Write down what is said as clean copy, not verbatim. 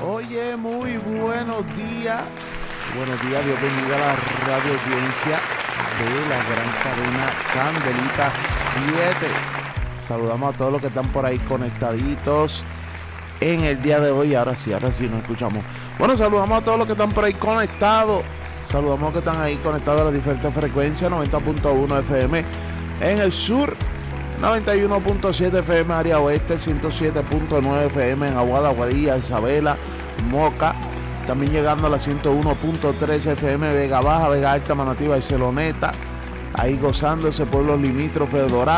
Oye, muy buenos días. Buenos días, Dios bendiga a la radio audiencia de la gran cadena Candelita 7. Saludamos a todos los que están por ahí conectaditos en el día de hoy. Ahora sí nos escuchamos. Bueno, saludamos a todos los que están por ahí conectados. Saludamos a los que están ahí conectados a las diferentes frecuencias. 90.1 FM en el sur, 91.7 FM área oeste, 107.9 FM en Aguada, Aguadilla, Isabela, Moca. También llegando a la 101.3 FM Vega Baja, Vega Alta, Manatí, Barceloneta. Ahí gozando ese pueblo limítrofe de Dorado.